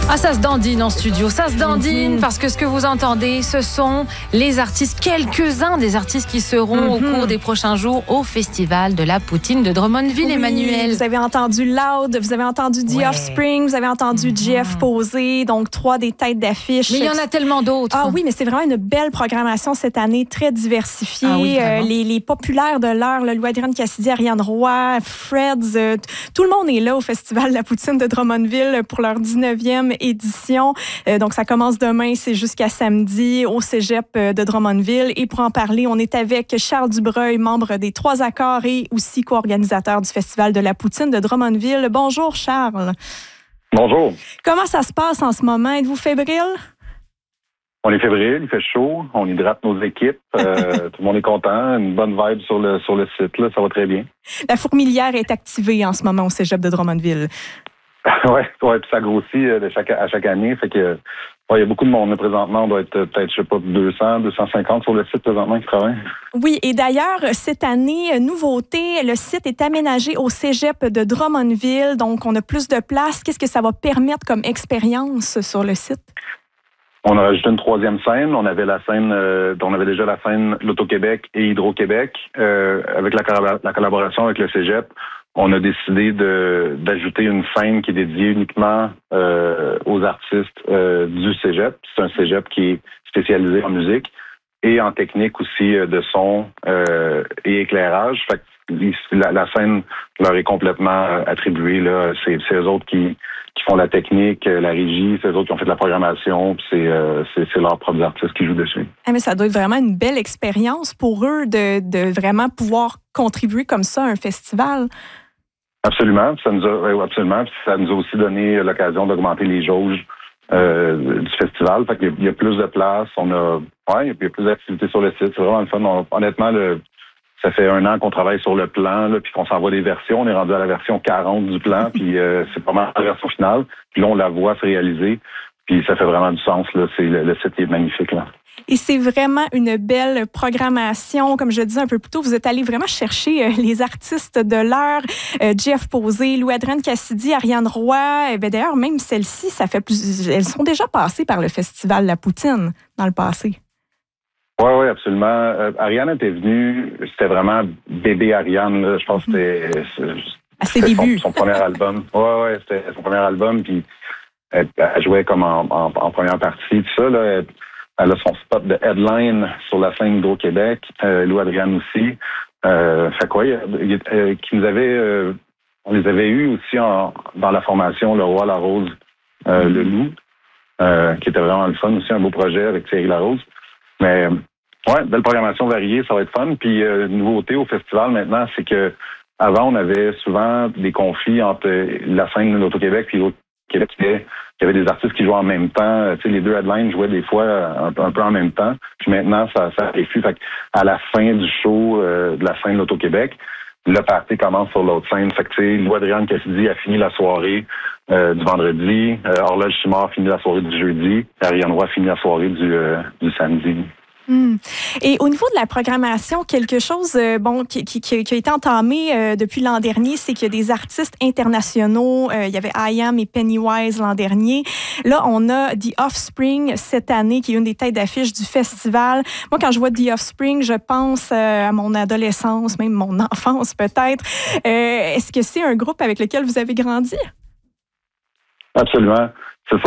Ah, ça se dandine en studio, ça se dandine parce que ce que vous entendez, ce sont les artistes, quelques-uns des artistes qui seront au cours des prochains jours au Festival de la Poutine de Drummondville, Emmanuel. Vous avez entendu Loud, vous avez entendu The Offspring, vous avez entendu Jeff Posé, donc 3 des têtes d'affiche. Mais il y en a tellement d'autres. Ah oui, mais c'est vraiment une belle programmation cette année, très diversifiée. Ah oui, les populaires de l'heure, Louis-Adrien Cassidy, Ariane Roy, Freds, tout le monde est là au Festival de la Poutine de Drummondville pour leur 19e édition. Donc, ça commence demain, c'est jusqu'à samedi au Cégep de Drummondville. Et pour en parler, on est avec Charles Dubreuil, membre des 3 Accords et aussi co-organisateur du Festival de la Poutine de Drummondville. Bonjour, Charles. Bonjour. Comment ça se passe en ce moment? Êtes-vous fébrile? On est fébrile, il fait chaud, on hydrate nos équipes, tout le monde est content, une bonne vibe sur le site, là, ça va très bien. La fourmilière est activée en ce moment au Cégep de Drummondville. Oui, puis ça grossit à chaque année, fait que il y a beaucoup de monde. Présentement, on doit être peut-être, 200, 250 sur le site présentement qui travaillent. Oui, et d'ailleurs, cette année, nouveauté, le site est aménagé au Cégep de Drummondville, donc on a plus de place. Qu'est-ce que ça va permettre comme expérience sur le site? On a rajouté une 3e scène. On avait la scène, on avait déjà la scène L'Auto-Québec et Hydro-Québec. Avec la collaboration avec le Cégep, on a décidé d'ajouter une scène qui est dédiée uniquement aux artistes du Cégep. C'est un Cégep qui est spécialisé en musique et en technique aussi de son et éclairage. Fait que la scène leur est complètement attribuée. Là. C'est eux autres qui font la technique, la régie, c'est eux autres qui ont fait de la programmation, puis c'est leurs propres artistes qui jouent dessus. Ah, mais ça doit être vraiment une belle expérience pour eux de vraiment pouvoir contribuer comme ça à un festival. Absolument, absolument. Ça nous a aussi donné l'occasion d'augmenter les jauges du festival. Fait qu'il y a plus de place, il y a plus d'activités sur le site. C'est vraiment le fun. Honnêtement, ça fait 1 an qu'on travaille sur le plan, là, puis qu'on s'envoie des versions. On est rendu à la version 40 du plan, puis c'est pas mal la version finale. Puis là, on la voit se réaliser, puis ça fait vraiment du sens. Là. Le site est magnifique, là. Et c'est vraiment une belle programmation. Comme je le disais un peu plus tôt, vous êtes allé vraiment chercher les artistes de l'heure. Jeff Posé, Louis-Adrien Cassidy, Ariane Roy. D'ailleurs, même celles-ci, elles sont déjà passées par le Festival La Poutine dans le passé. Oui, absolument. Ariane était venue, c'était vraiment bébé Ariane. Là. Je pense que c'était son premier album. Oui, c'était son premier album. Puis elle jouait comme en première partie. Tout ça, là, elle a son spot de headline sur la scène d'Hydro-Québec. Louis-Adrien aussi. Fait quoi, on les avait eus aussi dans la formation Le Roi, la Rose, Le Loup, qui était vraiment le fun aussi, un beau projet avec Thierry Larose. Mais belle programmation variée, ça va être fun. Puis nouveauté au festival maintenant, c'est que avant on avait souvent des conflits entre la scène de l'Auto-Québec et l'Auto-Québec. Il y avait des artistes qui jouaient en même temps. Tu sais, les 2 headlines jouaient des fois un peu en même temps. Puis maintenant, ça efflue. Fait à la fin du show de la scène de l'Auto-Québec, le party commence sur l'autre scène. Fait que tu sais, Louis-Adrien Cassidy a fini la soirée du vendredi. Horloge Simard a fini la soirée du jeudi. Ariane Roy a fini la soirée du samedi. Et au niveau de la programmation, quelque chose qui a été entamé depuis l'an dernier, c'est qu'il y a des artistes internationaux. Il y avait I.Am et Pennywise l'an dernier. Là, on a The Offspring cette année, qui est une des têtes d'affiche du festival. Moi, quand je vois The Offspring, je pense à mon adolescence, même mon enfance peut-être. Est-ce que c'est un groupe avec lequel vous avez grandi? Absolument.